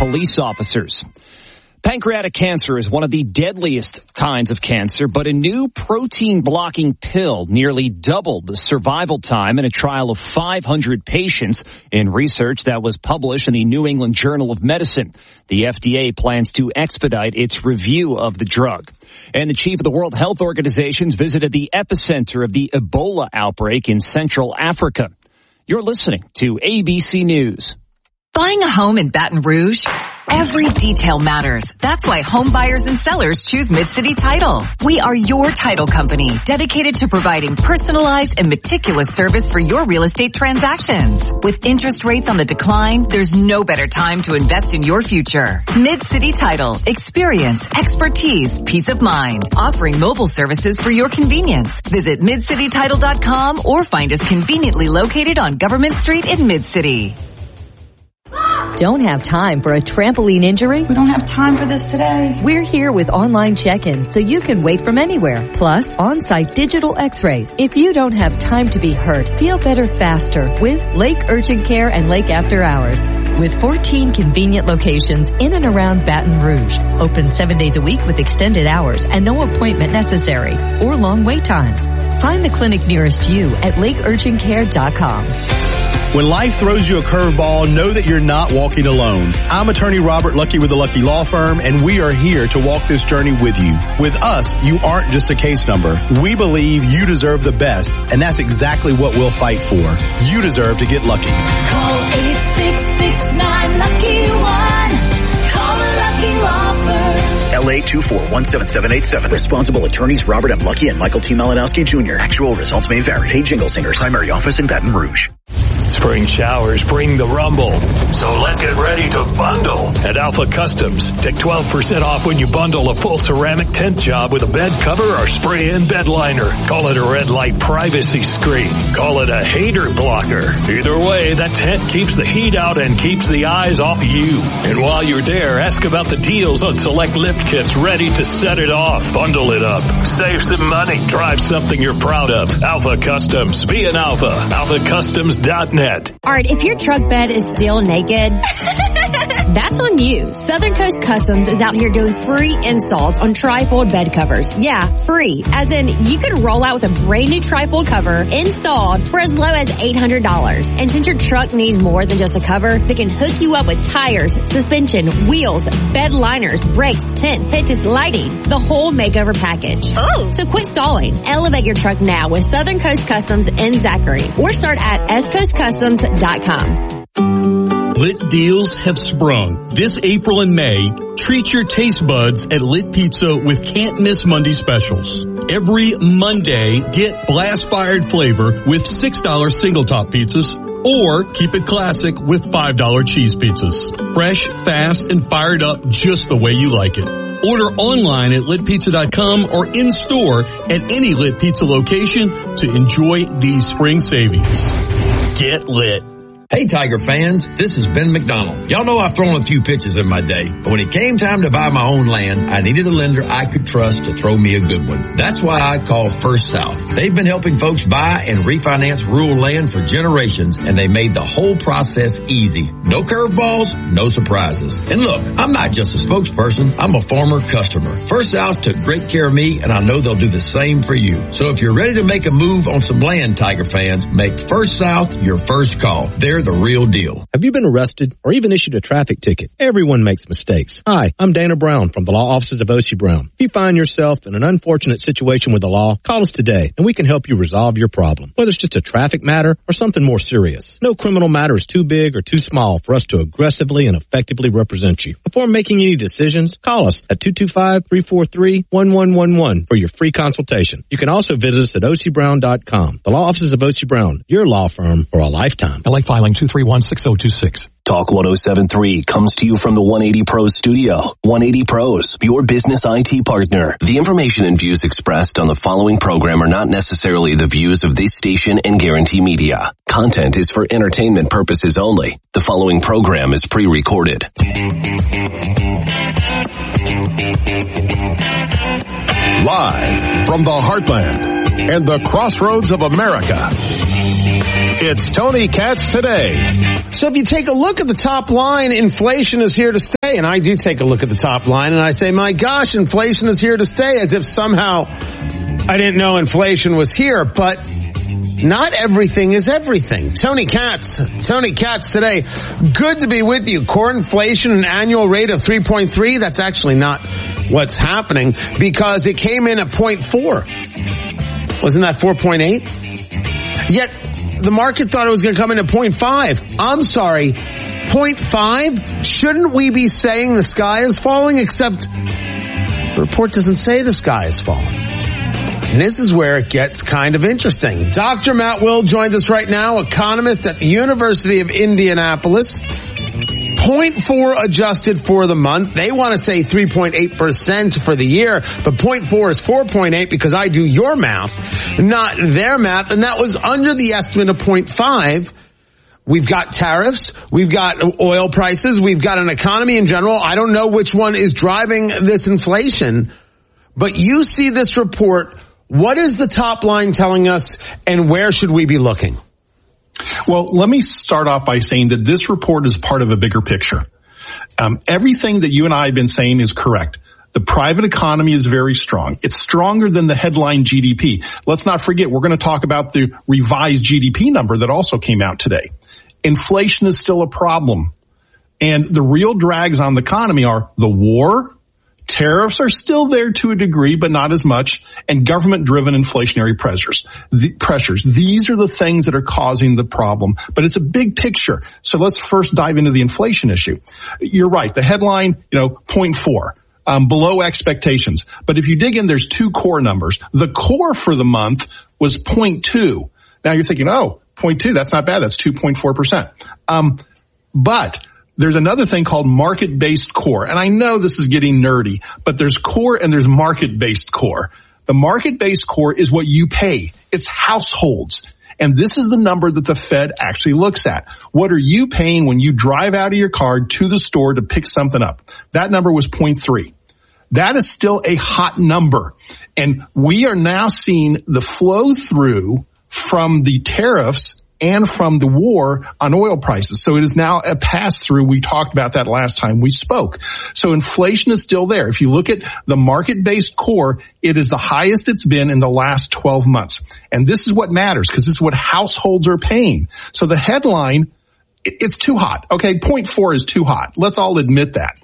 police officers. Pancreatic cancer is one of the deadliest kinds of cancer, but a new protein-blocking pill nearly doubled the survival time in a trial of 500 patients in research that was published in the New England Journal of Medicine. The FDA plans to expedite its review of the drug. And the chief of the World Health Organization visited the epicenter of the Ebola outbreak in Central Africa. You're listening to ABC News. Buying a home in Baton Rouge? Every detail matters. That's why home buyers and sellers choose Mid-City Title. We are your title company, dedicated to providing personalized and meticulous service for your real estate transactions. With interest rates on the decline, there's no better time to invest in your future. Mid-City Title. Experience, expertise, peace of mind. Offering mobile services for your convenience. Visit MidCityTitle.com or find us conveniently located on Government Street in Mid-City. Don't have time for a trampoline injury? We don't have time for this today. We're here with online check-in so you can wait from anywhere. Plus, on-site digital x-rays. If you don't have time to be hurt, feel better faster with Lake Urgent Care and Lake After Hours. With 14 convenient locations in and around Baton Rouge. Open 7 days a week with extended hours and no appointment necessary or long wait times. Find the clinic nearest you at lakeurgentcare.com. When life throws you a curveball, know that you're not walking alone. I'm attorney Robert Lucky with the Lucky Law Firm, and we are here to walk this journey with you. With us, you aren't just a case number. We believe you deserve the best, and that's exactly what we'll fight for. You deserve to get lucky. Call 866-9-LUCKY-1. Call the Lucky Law Firm. LA 2417787. Responsible attorneys Robert M. Lucky and Michael T. Malinowski Jr. Actual results may vary. Hey, Jingle Singers. Primary office in Baton Rouge. Spring showers bring the rumble. So let's get ready to bundle at Alpha Customs. Take 12% off when you bundle a full ceramic tent job with a bed cover or spray-in bed liner. Call it a red light privacy screen. Call it a hater blocker. Either way, that tent keeps the heat out and keeps the eyes off you. And while you're there, ask about the deals on select lift kits ready to set it off. Bundle it up. Save some money. Drive something you're proud of. Alpha Customs. Be an Alpha. AlphaCustoms.net. Alright, if your truck bed is still naked, that's on you. Southern Coast Customs is out here doing free installs on trifold bed covers. Yeah, free. As in, you can roll out with a brand new trifold cover installed for as low as $800. And since your truck needs more than just a cover, they can hook you up with tires, suspension, wheels, bed liners, brakes, tent, hitches, lighting, the whole makeover package. Oh! So quit stalling. Elevate your truck now with Southern Coast Customs in Zachary. Or start at SCoastCustoms.com. Lit deals have sprung. This April and May, treat your taste buds at Lit Pizza with can't miss Monday specials. Every Monday, get blast fired flavor with $6 single top pizzas or keep it classic with $5 cheese pizzas. Fresh, fast, and fired up just the way you like it. Order online at litpizza.com or in store at any Lit Pizza location to enjoy these spring savings. Get lit. Hey Tiger fans, this is Ben McDonald. Y'all know I've thrown a few pitches in my day, but when it came time to buy my own land, I needed a lender I could trust to throw me a good one. That's why I called First South. They've been helping folks buy and refinance rural land for generations, and they made the whole process easy. No curveballs, no surprises. And look, I'm not just a spokesperson, I'm a former customer. First South took great care of me, and I know they'll do the same for you. So if you're ready to make a move on some land, Tiger fans, make First South your first call. They're the real deal. Have you been arrested or even issued a traffic ticket? Everyone makes mistakes. Hi, I'm Dana Brown from the law offices of O.C. Brown. If you find yourself in an unfortunate situation with the law, call us today and we can help you resolve your problem, whether it's just a traffic matter or something more serious. No criminal matter is too big or too small for us to aggressively and effectively represent you. Before making any decisions, call us at 225-343-1111 for your free consultation. You can also visit us at ocbrown.com. The law offices of O.C. Brown, your law firm for a lifetime. LA filing 231-6026. Talk 107.3 comes to you from the 180 Pros studio. 180 Pros, your business IT partner. The information and views expressed on the following program are not necessarily the views of this station and Guarantee Media. Content is for entertainment purposes only. The following program is pre-recorded. Live from the heartland and the crossroads of America, it's Tony Katz Today. So if you take a look at the top line, inflation is here to stay. And I do take a look at the top line and I say, my gosh, inflation is here to stay, as if somehow I didn't know inflation was here. But not everything is everything. Tony Katz Today. Good to be with you. Core inflation, an annual rate of 3.3. That's actually not what's happening, because it came in at 0.4. Wasn't that 4.8? Yet the market thought it was going to come in at 0.5. I'm sorry, 0.5? Shouldn't we be saying the sky is falling? Except the report doesn't say the sky is falling. And this is where it gets kind of interesting. Dr. Matt Will joins us right now, economist at the University of Indianapolis. 0.4 adjusted for the month. They want to say 3.8% for the year, but 0.4 is 4.8 because I do your math, not their math, and that was under the estimate of 0.5. We've got tariffs, we've got oil prices, we've got an economy in general. I don't know which one is driving this inflation, but you see this report. What is the top line telling us, and where should we be looking? Well, let me start off by saying that this report is part of a bigger picture. Everything that you and I have been saying is correct. The private economy is very strong. It's stronger than the headline GDP. Let's not forget, we're going to talk about the revised GDP number that also came out today. Inflation is still a problem. And the real drags on the economy are the war. Tariffs are still there to a degree, but not as much, and government-driven inflationary pressures. These are the things that are causing the problem, but it's a big picture. So let's first dive into the inflation issue. You're right. The headline, 0.4, below expectations. But if you dig in, there's two core numbers. The core for the month was 0.2. Now you're thinking, 0.2, that's not bad. That's 2.4%. But there's another thing called market-based core. And I know this is getting nerdy, but there's core and there's market-based core. The market-based core is what you pay. It's households. And this is the number that the Fed actually looks at. What are you paying when you drive out of your car to the store to pick something up? That number was 0.3. That is still a hot number. And we are now seeing the flow through from the tariffs and from the war on oil prices. So it is now a pass-through. We talked about that last time we spoke. So inflation is still there. If you look at the market-based core, it is the highest it's been in the last 12 months. And this is what matters, because this is what households are paying. So the headline, it's too hot. Okay, 0.4 is too hot. Let's all admit that.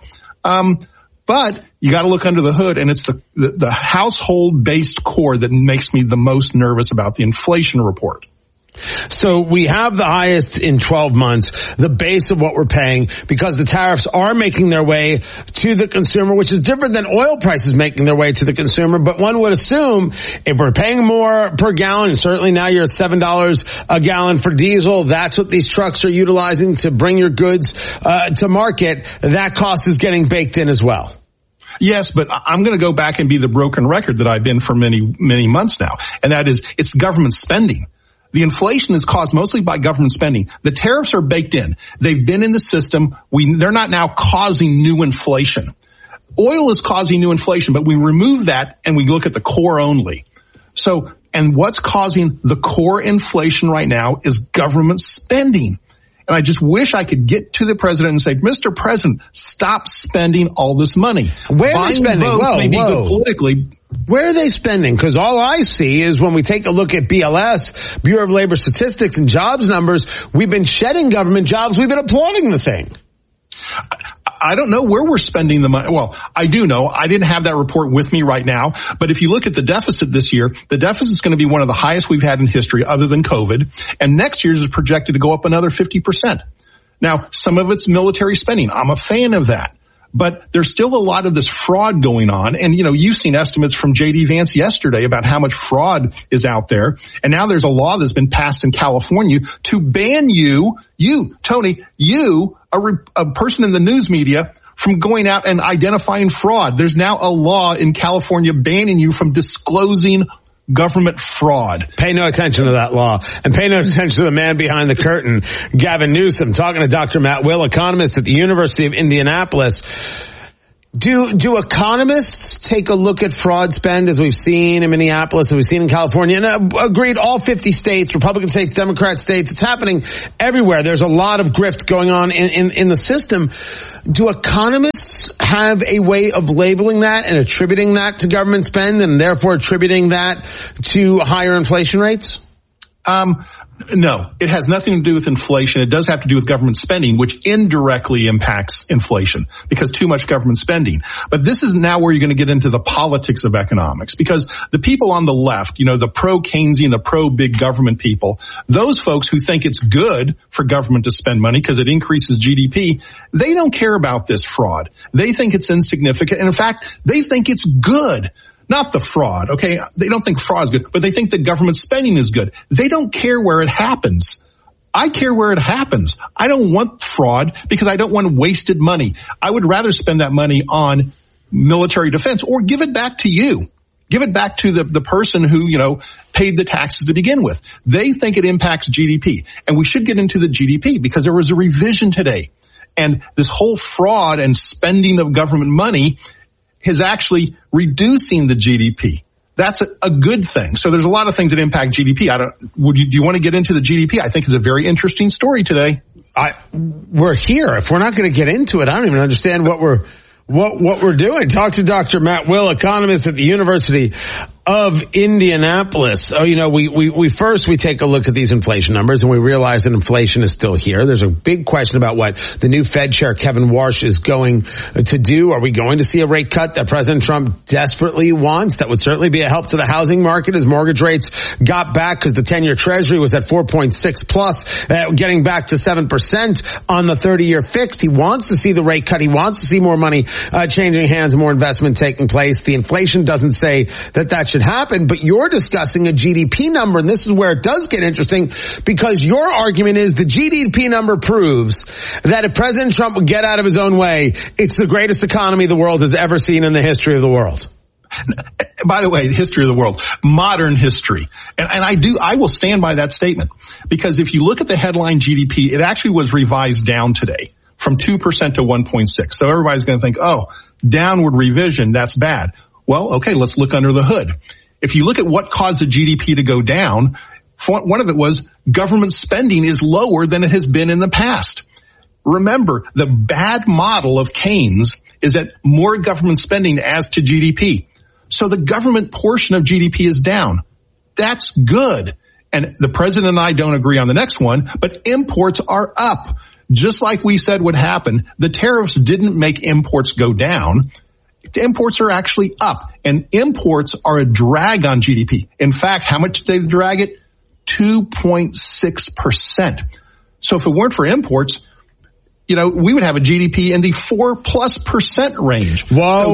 But you got to look under the hood, and it's the household-based core that makes me the most nervous about the inflation report. So we have the highest in 12 months, the base of what we're paying, because the tariffs are making their way to the consumer, which is different than oil prices making their way to the consumer. But one would assume if we're paying more per gallon, and certainly now you're at $7 a gallon for diesel, that's what these trucks are utilizing to bring your goods to market, that cost is getting baked in as well. Yes, but I'm going to go back and be the broken record that I've been for many, many months now. And that is, it's government spending. The inflation is caused mostly by government spending. The tariffs are baked in. They've been in the system. They're not now causing new inflation. Oil is causing new inflation, but we remove that and we look at the core only. So, and what's causing the core inflation right now is government spending. And I just wish I could get to the president and say, Mr. President, stop spending all this money. Where are they spending? Whoa. Politically. Where are they spending? Because all I see is when we take a look at BLS, Bureau of Labor Statistics, and jobs numbers, we've been shedding government jobs. We've been applauding the thing. I don't know where we're spending the money. Well, I do know. I didn't have that report with me right now. But if you look at the deficit this year, the deficit is going to be one of the highest we've had in history other than COVID. And next year's is projected to go up another 50%. Now, some of it's military spending. I'm a fan of that. But there's still a lot of this fraud going on. And, you've seen estimates from J.D. Vance yesterday about how much fraud is out there. And now there's a law that's been passed in California to ban you, Tony, a person in the news media, from going out and identifying fraud. There's now a law in California banning you from disclosing government fraud. Pay no attention to that law, and pay no attention to the man behind the curtain, Gavin Newsom, talking to Dr. Matt Will, economist at the University of Indianapolis. Do economists take a look at fraud spend as we've seen in Minneapolis, as we've seen in California, and agreed all 50 states, Republican states, Democrat states, it's happening everywhere. There's a lot of grift going on in the system. Do economists have a way of labeling that and attributing that to government spend and therefore attributing that to higher inflation rates? No, it has nothing to do with inflation. It does have to do with government spending, which indirectly impacts inflation because too much government spending. But this is now where you're going to get into the politics of economics, because the people on the left, the pro-Keynesian, the pro-big government people, those folks who think it's good for government to spend money because it increases GDP, they don't care about this fraud. They think it's insignificant. And in fact, they think it's good. Not the fraud, okay? They don't think fraud is good, but they think the government spending is good. They don't care where it happens. I care where it happens. I don't want fraud because I don't want wasted money. I would rather spend that money on military defense or give it back to you. Give it back to the person who, paid the taxes to begin with. They think it impacts GDP. And we should get into the GDP because there was a revision today. And this whole fraud and spending of government money is actually reducing the GDP. That's a good thing. So there's a lot of things that impact GDP. Do you want to get into the GDP? I think it's a very interesting story today. We're here. If we're not going to get into it, I don't even understand what we're doing. Talk to Dr. Matt Will, economist at the University of Indianapolis. Oh, we take a look at these inflation numbers and we realize that inflation is still here. There's a big question about what the new Fed chair, Kevin Warsh, is going to do. Are we going to see a rate cut that President Trump desperately wants? That would certainly be a help to the housing market as mortgage rates got back because the 10-year treasury was at 4.6 plus, getting back to 7% on the 30-year fixed. He wants to see the rate cut. He wants to see more money changing hands, more investment taking place. The inflation doesn't say that should happen, but you're discussing a GDP number, and this is where it does get interesting because your argument is the GDP number proves that if President Trump would get out of his own way, it's the greatest economy the world has ever seen in the history of the world. By the way, the history of the world, modern history. And I will stand by that statement because if you look at the headline GDP, it actually was revised down today from 2% to 1.6. So everybody's going to think, downward revision, that's bad. Well, okay, let's look under the hood. If you look at what caused the GDP to go down, one of it was government spending is lower than it has been in the past. Remember, the bad model of Keynes is that more government spending adds to GDP. So the government portion of GDP is down. That's good. And the president and I don't agree on the next one, but imports are up. Just like we said would happen, the tariffs didn't make imports go down. Imports are actually up, and imports are a drag on GDP. In fact, how much did they drag it? 2.6%. So if it weren't for imports, we would have a GDP in the 4+% range. Whoa,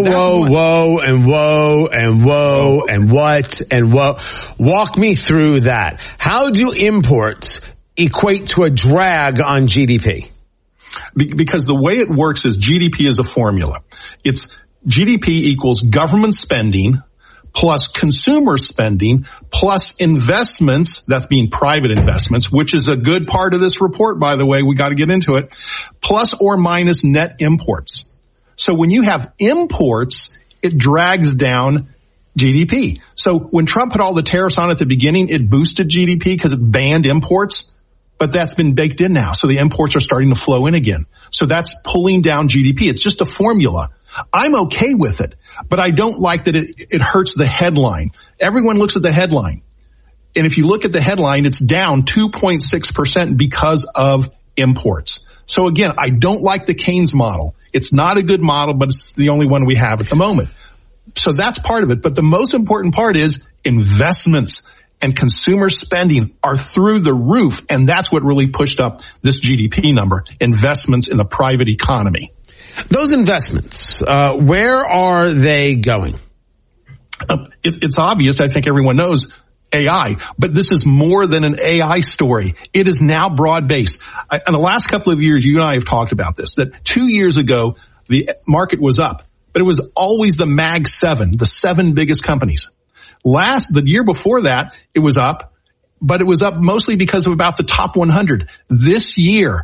and whoa. Walk me through that. How do imports equate to a drag on GDP? Because the way it works is GDP is a formula. It's GDP equals government spending plus consumer spending plus investments, that's being private investments, which is a good part of this report, by the way, we got to get into it, plus or minus net imports. So when you have imports, it drags down GDP. So when Trump put all the tariffs on at the beginning, it boosted GDP because it banned imports, but that's been baked in now. So the imports are starting to flow in again. So that's pulling down GDP. It's just a formula. I'm okay with it, but I don't like that it hurts the headline. Everyone looks at the headline. And if you look at the headline, it's down 2.6% because of imports. So again, I don't like the Keynes model. It's not a good model, but it's the only one we have at the moment. So that's part of it. But the most important part is investments and consumer spending are through the roof. And that's what really pushed up this GDP number, investments in the private economy. Those investments, where are they going? It's obvious. I think everyone knows AI, but this is more than an AI story. It is now broad-based. In the last couple of years, you and I have talked about this, that 2 years ago, the market was up, but it was always the Mag 7, the 7 biggest companies. The year before that, it was up, but it was up mostly because of about the top 100. This year,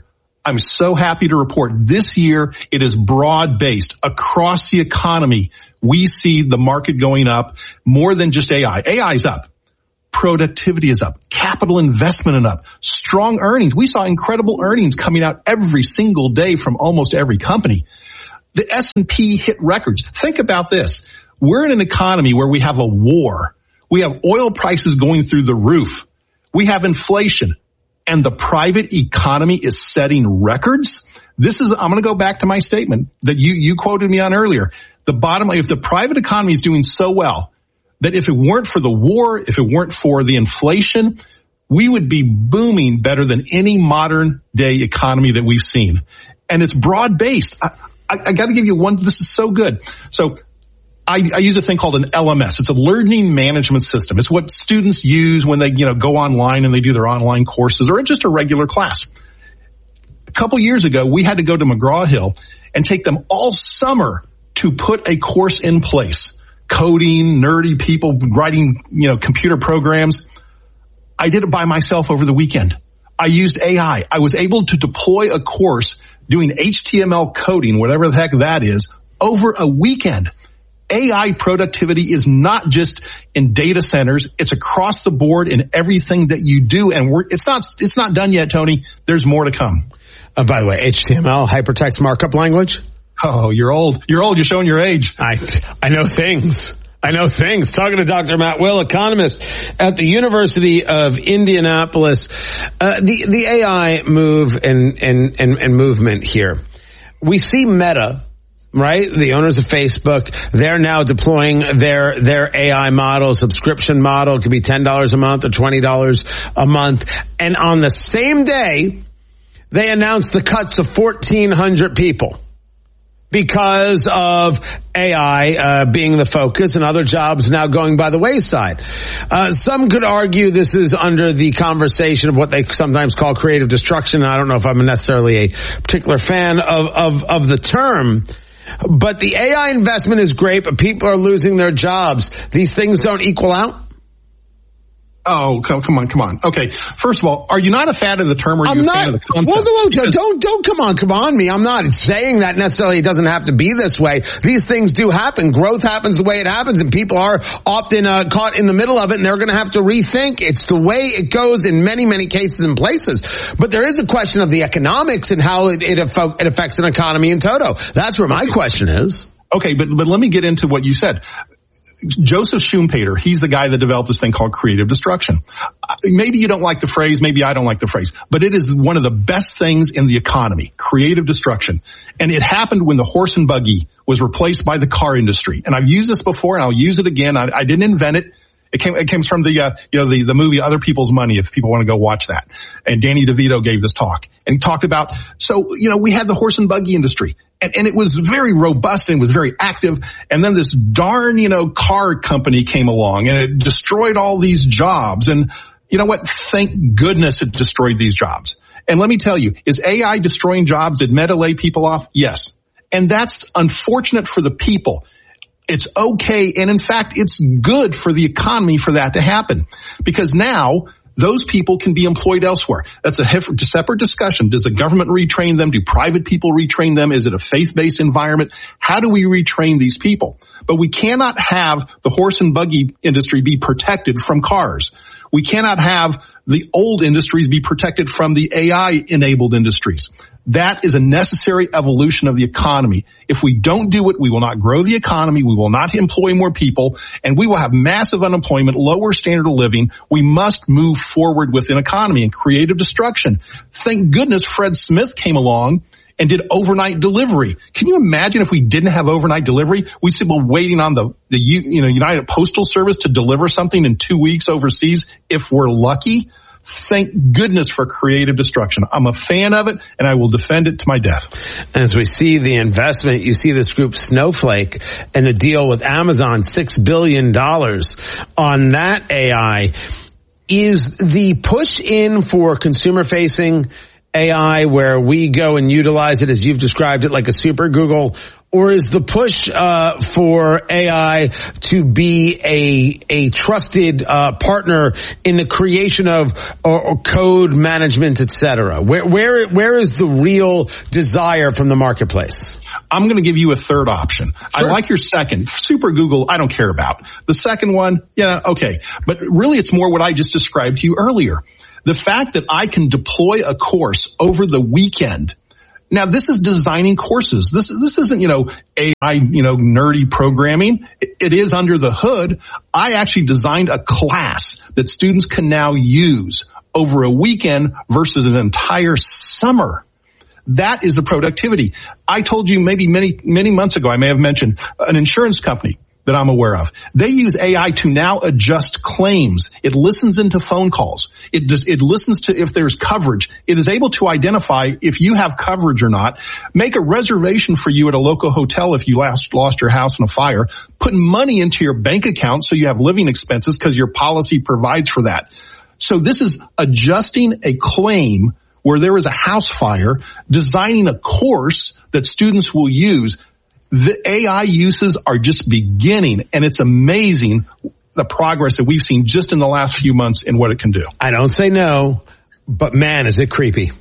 I'm so happy to report this year it is broad-based across the economy. We see the market going up more than just AI. AI is up. Productivity is up. Capital investment is up. Strong earnings. We saw incredible earnings coming out every single day from almost every company. The S&P hit records. Think about this. We're in an economy where we have a war. We have oil prices going through the roof. We have inflation. And the private economy is setting records. I'm going to go back to my statement that you quoted me on earlier. The bottom line, if the private economy is doing so well, that if it weren't for the war, if it weren't for the inflation, we would be booming better than any modern day economy that we've seen. And it's broad based. I got to give you one. This is so good. So I use a thing called an LMS. It's a learning management system. It's what students use when they, go online and they do their online courses or just a regular class. A couple years ago, we had to go to McGraw-Hill and take them all summer to put a course in place. Coding, nerdy people writing, computer programs. I did it by myself over the weekend. I used AI. I was able to deploy a course doing HTML coding, whatever the heck that is, over a weekend. AI productivity is not just in data centers. It's across the board in everything that you do. And it's not done yet, Tony. There's more to come. By the way, HTML, hypertext markup language. Oh, you're old. You're old. You're showing your age. I know things. Talking to Dr. Matt Will, economist at the University of Indianapolis. The AI move and movement here. We see Meta, right? The owners of Facebook, they're now deploying their AI model, subscription model. It could be $10 a month or $20 a month. And on the same day, they announced the cuts of 1,400 people because of AI being the focus and other jobs now going by the wayside. Some could argue this is under the conversation of what they sometimes call creative destruction. I don't know if I'm necessarily a particular fan of the term. But the AI investment is great, but people are losing their jobs. These things don't equal out? Oh, come on. Okay. First of all, are you not a fan of the term or are you a fan of the concept? Well, don't come on me. I'm not saying that necessarily it doesn't have to be this way. These things do happen. Growth happens the way it happens, and people are often caught in the middle of it, and they're going to have to rethink. It's the way it goes in many, many cases and places. But there is a question of the economics and how it affects an economy in toto. That's where my question is. Okay, but let me get into what you said. Joseph Schumpeter, he's the guy that developed this thing called creative destruction. Maybe you don't like the phrase, maybe I don't like the phrase, but it is one of the best things in the economy, creative destruction. And it happened when the horse and buggy was replaced by the car industry. And I've used this before and I'll use it again. I didn't invent it. It came from the movie Other People's Money, if people want to go watch that. And Danny DeVito gave this talk and talked about, we had the horse and buggy industry. And it was very robust and was very active. And then this darn, car company came along and it destroyed all these jobs. And you know what? Thank goodness it destroyed these jobs. And let me tell you, is AI destroying jobs? Did Meta lay people off? Yes. And that's unfortunate for the people. It's okay. And in fact, it's good for the economy for that to happen because now those people can be employed elsewhere. That's a separate discussion. Does the government retrain them? Do private people retrain them? Is it a faith-based environment? How do we retrain these people? But we cannot have the horse and buggy industry be protected from cars. We cannot have the old industries be protected from the AI-enabled industries. That is a necessary evolution of the economy. If we don't do it, we will not grow the economy, we will not employ more people, and we will have massive unemployment, lower standard of living. We must move forward with an economy and creative destruction. Thank goodness Fred Smith came along and did overnight delivery. Can you imagine if we didn't have overnight delivery? We'd still be waiting on the United Postal Service to deliver something in 2 weeks overseas if we're lucky. Thank goodness for creative destruction. I'm a fan of it, and I will defend it to my death. As we see the investment, you see this group Snowflake and the deal with Amazon, $6 billion on that AI. Is the push in for consumer-facing AI where we go and utilize it as you've described it like a super Google, Or is the push for AI to be a trusted partner in the creation of or code management, et cetera? Where is the real desire from the marketplace? I'm going to give you a third option. Sure. I like your second. Super Google, I don't care about. The second one, yeah, okay. But really, it's more what I just described to you earlier. The fact that I can deploy a course over the weekend. Now, this is designing courses. This isn't, AI, nerdy programming. It is under the hood. I actually designed a class that students can now use over a weekend versus an entire summer. That is the productivity. I told you maybe many months ago, I may have mentioned an insurance company that I'm aware of. They use AI to now adjust claims. It listens into phone calls. It listens to if there's coverage. It is able to identify if you have coverage or not, make a reservation for you at a local hotel if you lost your house in a fire, put money into your bank account so you have living expenses because your policy provides for that. So this is adjusting a claim where there is a house fire, designing a course that students will use. The AI uses are just beginning, and it's amazing the progress that we've seen just in the last few months in what it can do. I don't say no, but man, is it creepy.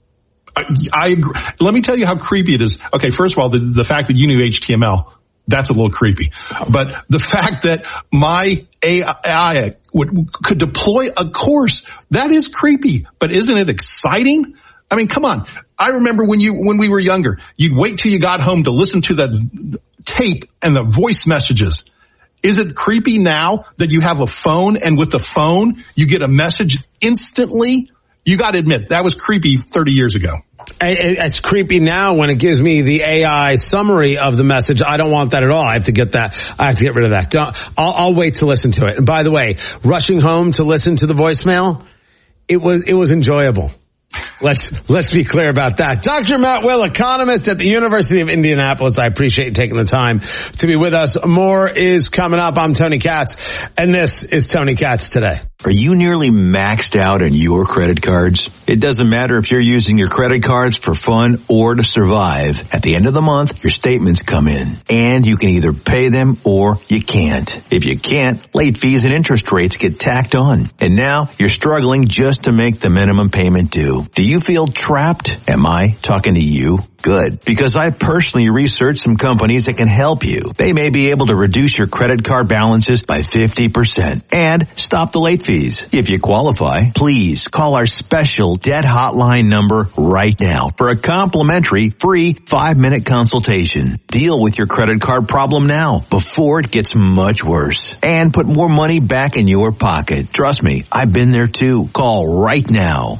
I agree. Let me tell you how creepy it is. Okay, first of all, the fact that you knew HTML, that's a little creepy. But the fact that my AI could deploy a course, that is creepy. But isn't it exciting? I mean, come on. I remember when we were younger, you'd wait till you got home to listen to the tape and the voice messages. Is it creepy now that you have a phone and with the phone you get a message instantly? You got to admit that was creepy 30 years ago. It's creepy now when it gives me the AI summary of the message. I don't want that at all. I have to get that. I have to get rid of that. I'll wait to listen to it. And by the way, rushing home to listen to the voicemail, it was enjoyable. Let's be clear about that. Dr. Matt Will, economist at the University of Indianapolis. I appreciate you taking the time to be with us. More is coming up. I'm Tony Katz, and this is Tony Katz Today. Are you nearly maxed out on your credit cards? It doesn't matter if you're using your credit cards for fun or to survive. At the end of the month, your statements come in, and you can either pay them or you can't. If you can't, late fees and interest rates get tacked on. And now you're struggling just to make the minimum payment due. Do you feel trapped? Am I talking to you? Good, because I personally researched some companies that can help you. They may be able to reduce your credit card balances by 50% and stop the late fees. If you qualify, please call our special debt hotline number right now for a complimentary free 5-minute consultation. Deal with your credit card problem now before it gets much worse and put more money back in your pocket. Trust me, I've been there too. Call right now.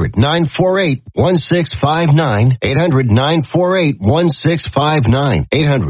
800-948-1659. 800-948-1659.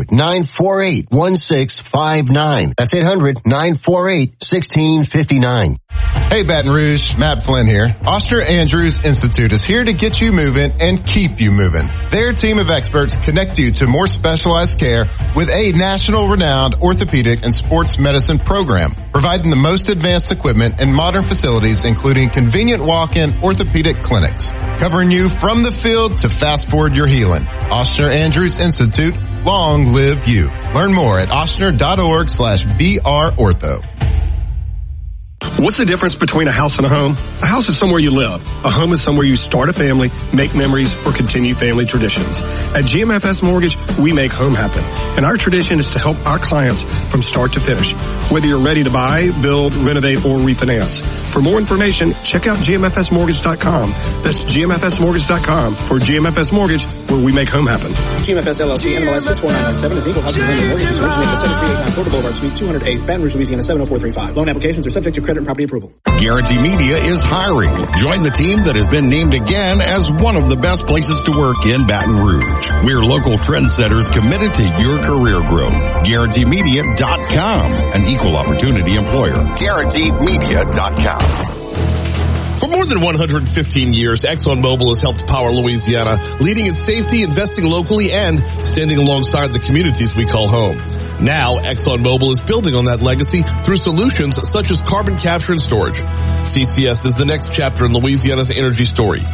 800-948-1659. That's 800-948-1659. Hey Baton Rouge, Matt Flynn here. Oster Andrews Institute is here to get you moving and keep you moving. Their team of experts connect you to more specialized care with a national renowned orthopedic and sports medicine program, providing the most advanced equipment and modern facilities, including convenient walk-in orthopedic clinics, covering you from the field to fast forward your healing. Oster Andrews Institute, long live you. Learn more at ostner.org/BRortho. What's the difference between a house and a home? A house is somewhere you live. A home is somewhere you start a family, make memories, or continue family traditions. At GMFS Mortgage, we make home happen. And our tradition is to help our clients from start to finish, whether you're ready to buy, build, renovate, or refinance. For more information, check out GMFSmortgage.com. That's GMFSmortgage.com for GMFS Mortgage, where we make home happen. GMFS LLC, NMLS 64997 is equal housing lender. Mortgages originated at 7389 Florida Boulevard, Suite 208, Baton Rouge, Louisiana 70435. Loan applications are subject to credit and property approval. Guarantee Media is hiring. Join the team that has been named again as one of the best places to work in Baton Rouge. We're local trendsetters committed to your career growth. GuaranteeMedia.com, an equal opportunity employer. GuaranteeMedia.com. For more than 115 years, ExxonMobil has helped power Louisiana, leading in safety, investing locally, and standing alongside the communities we call home. Now, ExxonMobil is building on that legacy through solutions such as carbon capture and storage. CCS is the next chapter in Louisiana's energy story.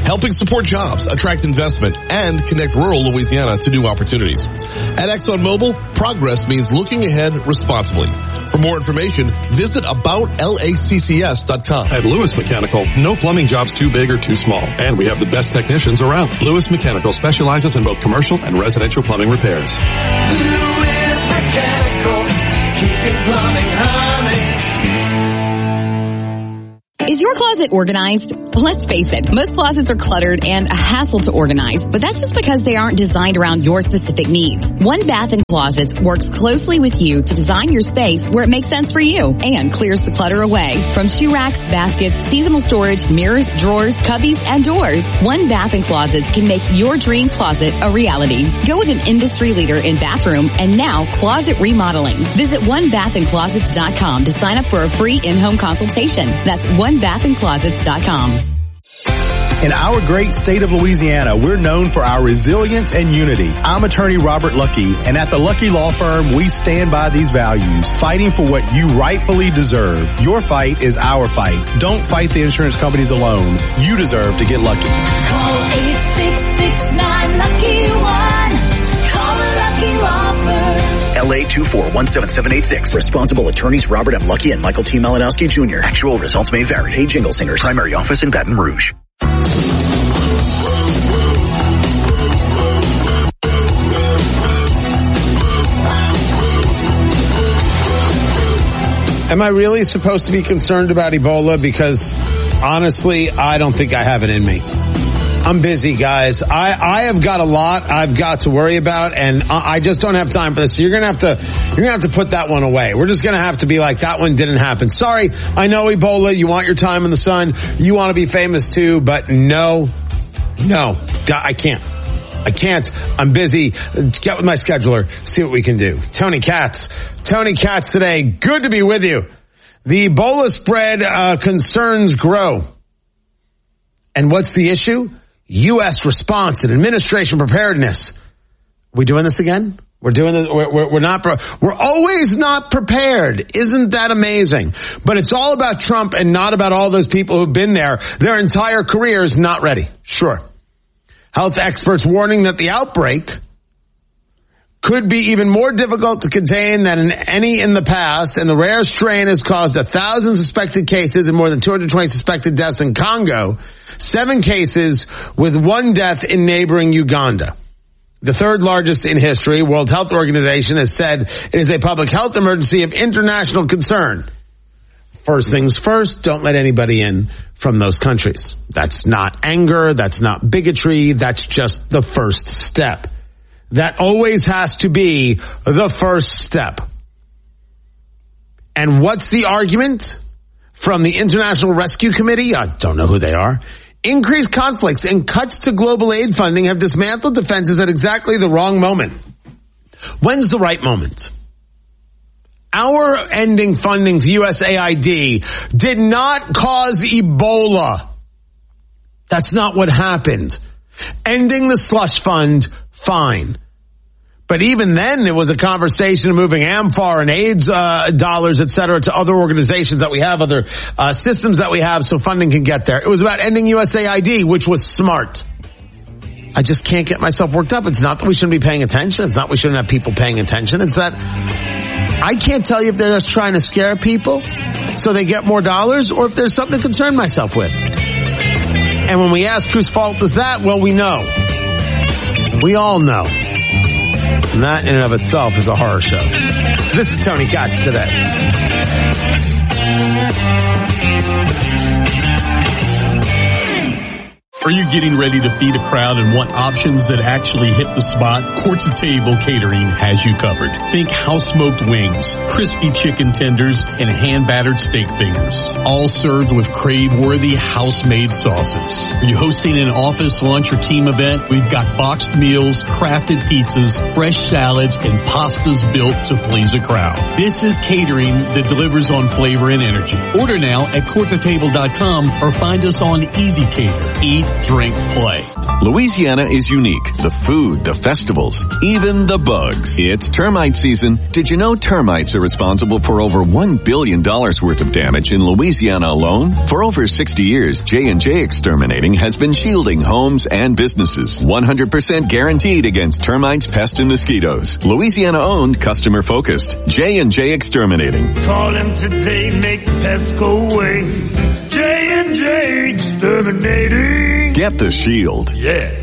helping support jobs, attract investment, and connect rural Louisiana to new opportunities. At ExxonMobil, progress means looking ahead responsibly. For more information, visit aboutlaccs.com. At Lewis Mechanical, no plumbing job's too big or too small, and we have the best technicians around. Lewis Mechanical specializes in both commercial and residential plumbing repairs. Lewis Mechanical, keeping plumbing humming. Is your closet organized? Let's face it, most closets are cluttered and a hassle to organize, but that's just because they aren't designed around your specific needs. One Bath & Closets works closely with you to design your space where it makes sense for you and clears the clutter away. From shoe racks, baskets, seasonal storage, mirrors, drawers, cubbies, and doors, One Bath & Closets can make your dream closet a reality. Go with an industry leader in bathroom and now closet remodeling. Visit onebathandclosets.com to sign up for a free in-home consultation. That's onebathandclosets.com. In our great state of Louisiana, we're known for our resilience and unity. I'm attorney Robert Lucky, and at the Lucky Law Firm, we stand by these values, fighting for what you rightfully deserve. Your fight is our fight. Don't fight the insurance companies alone. You deserve to get lucky. Call 866-9-LUCKY-1. Call the Lucky Law Firm. LA 2417786. Responsible attorneys Robert M. Lucky and Michael T. Malinowski Jr. Actual results may vary. Hey, Jingle Singers. Primary office in Baton Rouge. Am I really supposed to be concerned about Ebola? Because honestly, I don't think I have it in me. I'm busy, guys. I have got a lot I've got to worry about, and I just don't have time for this. So you're gonna have to put that one away. We're just gonna have to be like, that one didn't happen. Sorry, I know Ebola. You want your time in the sun. You want to be famous too, but no, I can't. I'm busy. Get with my scheduler. See what we can do. Tony Katz today. Good to be with you. The Ebola spread concerns grow. And what's the issue? U.S. response and administration preparedness. We doing this again? We're doing this. We're always not prepared. Isn't that amazing? But it's all about Trump and not about all those people who've been there their entire careers not ready. Sure. Health experts warning that the outbreak could be even more difficult to contain than any in the past, and the rare strain has caused 1,000 suspected cases and more than 220 suspected deaths in Congo, 7 cases with 1 death in neighboring Uganda. The third largest in history, World Health Organization has said it is a public health emergency of international concern. First things first, don't let anybody in from those countries. That's not anger, that's not bigotry, that's just the first step. That always has to be the first step. And what's the argument from the International Rescue Committee? I don't know who they are. Increased conflicts and cuts to global aid funding have dismantled defenses at exactly the wrong moment. When's the right moment? Our ending funding to USAID did not cause Ebola. That's not what happened. Ending the slush fund, fine. But even then, it was a conversation of moving AMFAR and AIDS dollars, et cetera, to other organizations that we have, other systems that we have, so funding can get there. It was about ending USAID, which was smart. I just can't get myself worked up. It's not that we shouldn't be paying attention. It's not we shouldn't have people paying attention. It's that I can't tell you if they're just trying to scare people so they get more dollars or if there's something to concern myself with. And when we ask whose fault is that, well, we know. We all know. And that in and of itself is a horror show. This is Tony Katz today. Are you getting ready to feed a crowd and want options that actually hit the spot? Courts of Table Catering has you covered. Think house-smoked wings, crispy chicken tenders, and hand-battered steak fingers. All served with crave-worthy house-made sauces. Are you hosting an office, lunch, or team event? We've got boxed meals, crafted pizzas, fresh salads, and pastas built to please a crowd. This is catering that delivers on flavor and energy. Order now at courtsoftable.com or find us on Easy Cater. Eat, drink, play. Louisiana is unique. The food, the festivals, even the bugs. It's termite season. Did you know termites are responsible for over $1 billion worth of damage in Louisiana alone? For over 60 years, J&J Exterminating has been shielding homes and businesses. 100% guaranteed against termites, pests, and mosquitoes. Louisiana-owned, customer-focused. J&J Exterminating. Call them today, make the pests go away. J&J Exterminating. Get the shield. Yeah.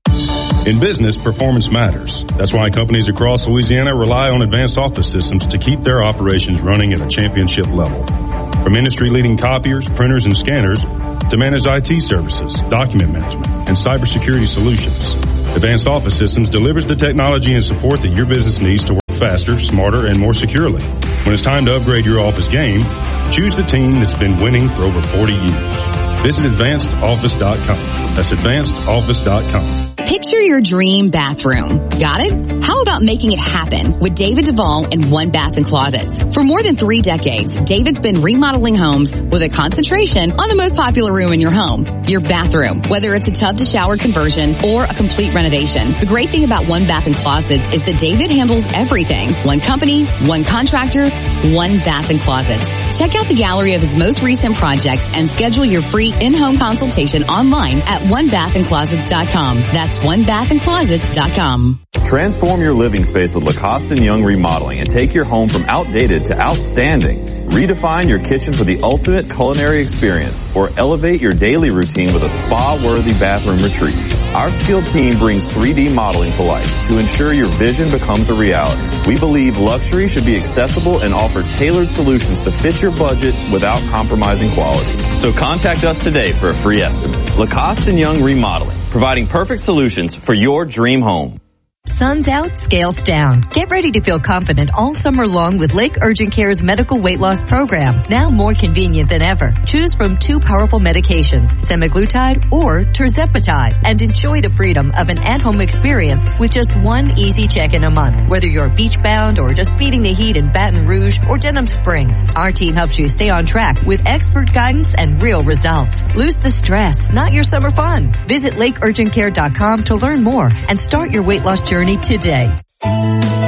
In business, performance matters. That's why companies across Louisiana rely on Advanced Office Systems to keep their operations running at a championship level. From industry-leading copiers, printers, and scanners to managed IT services, document management, and cybersecurity solutions, Advanced Office Systems delivers the technology and support that your business needs to work faster, smarter, and more securely. When it's time to upgrade your office game, choose the team that's been winning for over 40 years. Visit AdvancedOffice.com. That's AdvancedOffice.com. Picture your dream bathroom. Got it? How about making it happen with David Duvall and One Bath and Closets? For more than 3 decades, David's been remodeling homes with a concentration on the most popular room in your home, your bathroom. Whether it's a tub to shower conversion or a complete renovation, the great thing about One Bath and Closets is that David handles everything. One company, one contractor, One Bath and Closets. Check out the gallery of his most recent projects and schedule your free in-home consultation online at onebathandclosets.com. That's onebathandclosets.com. Transform your living space with Lacoste & Young Remodeling and take your home from outdated to outstanding. Redefine your kitchen for the ultimate culinary experience or elevate your daily routine with a spa-worthy bathroom retreat. Our skilled team brings 3D modeling to life to ensure your vision becomes a reality. We believe luxury should be accessible and offer tailored solutions to fit your budget without compromising quality. So contact us today for a free estimate. Lacoste & Young Remodeling, providing perfect solutions for your dream home. Sun's out, scales down. Get ready to feel confident all summer long with Lake Urgent Care's medical weight loss program, now more convenient than ever. Choose from 2 powerful medications, semaglutide or tirzepatide, and enjoy the freedom of an at-home experience with just 1 easy check-in a month. Whether you're beach-bound or just beating the heat in Baton Rouge or Denham Springs, our team helps you stay on track with expert guidance and real results. Lose the stress, not your summer fun. Visit lakeurgentcare.com to learn more and start your weight loss journey today.